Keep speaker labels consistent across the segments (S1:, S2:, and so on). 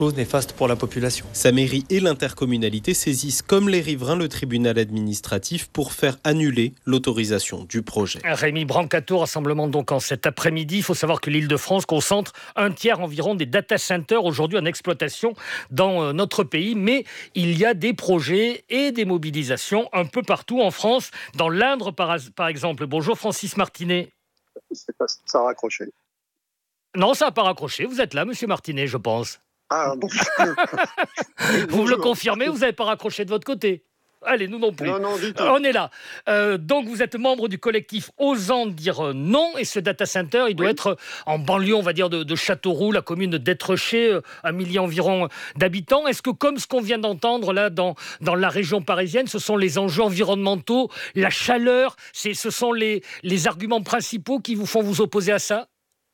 S1: Néfaste pour la population.
S2: Sa mairie et l'intercommunalité saisissent comme les riverains le tribunal administratif pour faire annuler l'autorisation du projet.
S3: Rémi Brancato, rassemblement donc en cet après-midi. Il faut savoir que l'Île-de-France concentre un tiers environ des data centers aujourd'hui en exploitation dans notre pays. Mais il y a des projets et des mobilisations un peu partout en France. Dans l'Indre par exemple. Bonjour Francis Martinet.
S4: Ça a raccroché.
S3: Non, ça n'a pas raccroché. Vous êtes là, monsieur Martinet, je pense.
S4: Ah bon.
S3: Vous me le confirmez, vous n'avez pas raccroché de votre côté? Allez, nous non plus.
S4: Non, du tout.
S3: On est là. Donc, vous êtes membre du collectif Osant dire non. Et ce data center, il doit être en banlieue, on va dire, de Châteauroux, la commune d'Étreché, 1 million environ d'habitants. Est-ce que, comme ce qu'on vient d'entendre là dans la région parisienne, ce sont les enjeux environnementaux, la chaleur, ce sont les arguments principaux qui vous font vous opposer à ça?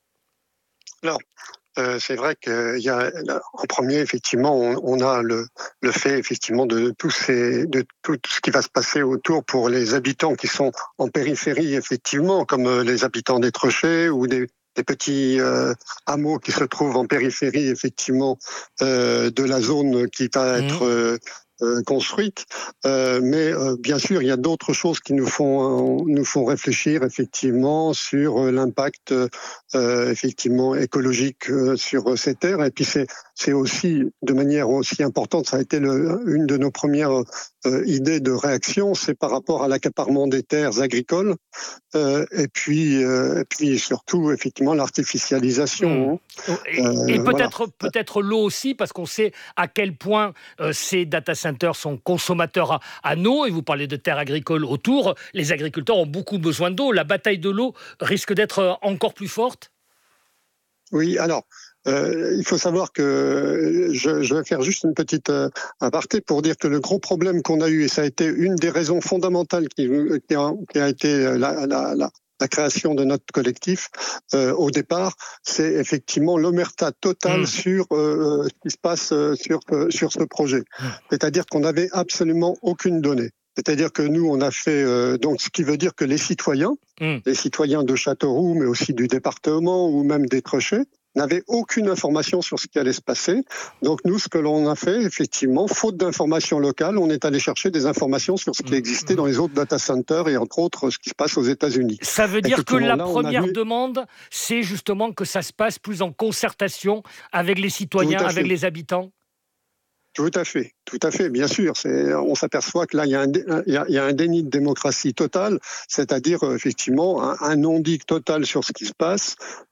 S4: Alors, c'est vrai qu'il y a, en premier, effectivement, on a le fait, effectivement, de tout ce qui va se passer autour pour les habitants qui sont en périphérie, effectivement, comme les habitants d'Étreché ou des petits hameaux qui se trouvent en périphérie, effectivement, de la zone qui va être construite, mais bien sûr il y a d'autres choses qui nous font réfléchir effectivement sur l'impact effectivement écologique sur ces terres, et puis c'est aussi de manière aussi importante, ça a été une de nos premières idées de réaction, c'est par rapport à l'accaparement des terres agricoles et puis surtout effectivement l'artificialisation.
S3: Et peut-être l'eau aussi, parce qu'on sait à quel point ces data centers sont consommateurs à eau, et vous parlez de terres agricoles autour, les agriculteurs ont beaucoup besoin d'eau. La bataille de l'eau risque d'être encore plus forte?
S4: Oui, alors, il faut savoir que je vais faire juste une petite aparté pour dire que le gros problème qu'on a eu, et ça a été une des raisons fondamentales qui a été la création de notre collectif au départ, c'est effectivement l'omerta totale sur ce qui se passe sur ce projet. C'est-à-dire qu'on n'avait absolument aucune donnée. C'est-à-dire que nous, on a fait donc ce qui veut dire que les citoyens de Châteauroux, mais aussi du département ou même d'Étreché, n'avaient aucune information sur ce qui allait se passer. Donc nous, ce que l'on a fait, effectivement, faute d'informations locales, on est allé chercher des informations sur ce qui existait dans les autres data centers et entre autres ce qui se passe aux États-Unis.
S3: Ça veut dire que la première demande, c'est justement que ça se passe plus en concertation avec les citoyens, avec les habitants?
S4: Tout à fait, bien sûr. On s'aperçoit que là, il y a un déni de démocratie total, c'est-à-dire effectivement un non-dit total sur ce qui se passe.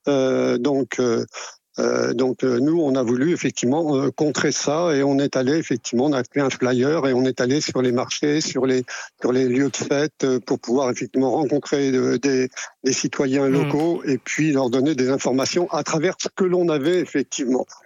S4: Donc nous, on a voulu effectivement contrer ça et on est allé effectivement, on a fait un flyer et on est allé sur les marchés, sur les lieux de fête pour pouvoir effectivement rencontrer des citoyens locaux et puis leur donner des informations à travers ce que l'on avait effectivement.